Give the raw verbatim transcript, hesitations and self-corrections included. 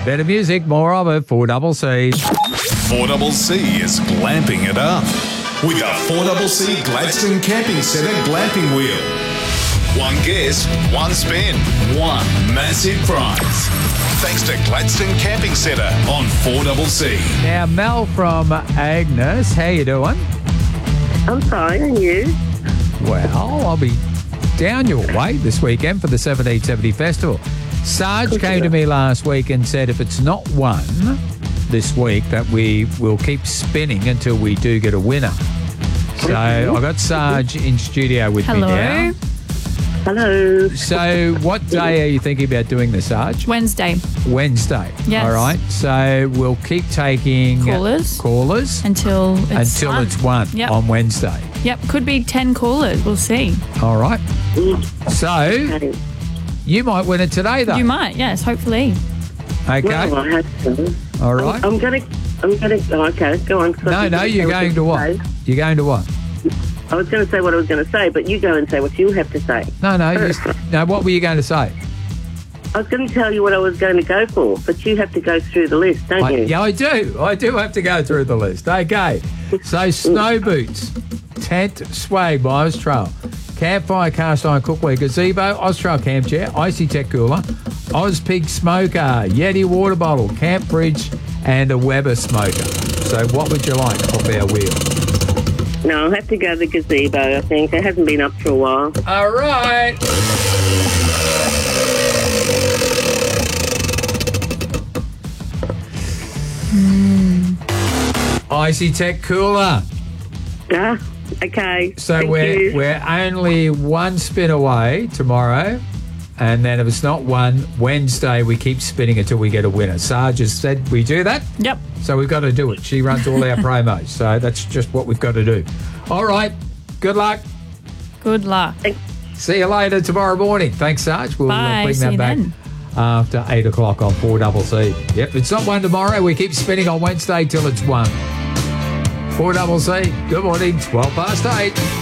Better music, more of it, four double C. four double C is glamping it up with a four double C Gladstone Camping Centre glamping wheel. One guess, one spin, one massive prize. Thanks to Gladstone Camping Centre on four double C. Now, Mel from Agnes, how you doing? I'm fine, and you? Well, I'll be down your way this weekend for the seventeen seventy Festival. Sarge came to me last week and said if it's not won this week that we will keep spinning until we do get a winner. So I got Sarge in studio with Hello. me now. Hello. So what day are you thinking about doing this, Sarge? Wednesday. Wednesday. Yes. All right. So we'll keep taking Callers. callers Until it's until won. it's won Yep. on Wednesday. Yep, could be ten callers. We'll see. All right. So Okay. you might win it today, though. You might, yes, hopefully. Okay. Well, I have to. All right. I'm gonna. I'm gonna. Oh, okay, go on. No, no, you're going to what? Say. You're going to what? I was going to say what I was going to say, but you go and say what you have to say. No, no. You, no, what were you going to say? I was going to tell you what I was going to go for, but you have to go through the list, don't I, you? yeah, I do. I do have to go through the list. Okay. So, snow boots, tent, swag by Austrail, campfire, cast iron cookware, gazebo, Austrail camp chair, Icy Tech cooler, Oz Pig smoker, Yeti water bottle, camp fridge, and a Weber smoker. So, what would you like off our wheel? No, I'll have to go to the gazebo, I think. It hasn't been up for a while. All right. Icy Tech cooler. Ah, okay. So Thank we're you. we're only one spin away tomorrow, and then if it's not one Wednesday, we keep spinning until we get a winner. Sarge has said we do that, Yep. so we've got to do it. She runs all our promos, so that's just what we've got to do. All right, good luck. Good luck. See you later tomorrow morning. Thanks, Sarge. We'll uh, Bye. bring See that you back then. after eight o'clock on four double C. Yep, it's not one tomorrow. We keep spinning on Wednesday till it's one. four double C. Good morning. Twelve past eight.